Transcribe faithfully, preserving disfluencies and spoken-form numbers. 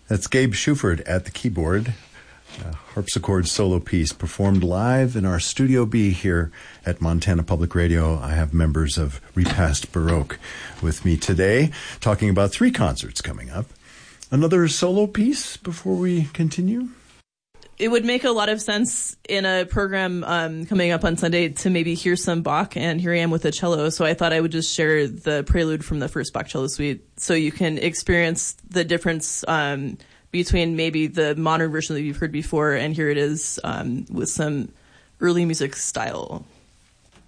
That's Gabe Schuford at the keyboard, a harpsichord solo piece performed live in our Studio B here at Montana Public Radio. I have members of Repast Baroque with me today, talking about three concerts coming up. Another solo piece before we continue? It would make a lot of sense in a program um, coming up on Sunday to maybe hear some Bach, and here I am with a cello, so I thought I would just share the prelude from the first Bach cello suite so you can experience the difference um, between maybe the modern version that you've heard before, and here it is um, with some early music style.